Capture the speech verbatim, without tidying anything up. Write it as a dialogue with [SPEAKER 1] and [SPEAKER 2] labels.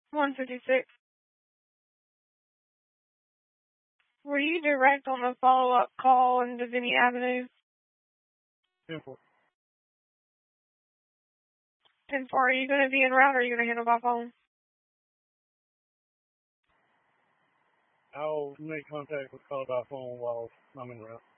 [SPEAKER 1] one fifty-six. Were you direct on the follow-up call in Divinity Avenue?
[SPEAKER 2] Simple.
[SPEAKER 1] ten four, are you going to be en route or are you going to handle by phone?
[SPEAKER 2] I'll make contact with call by phone while I'm en route.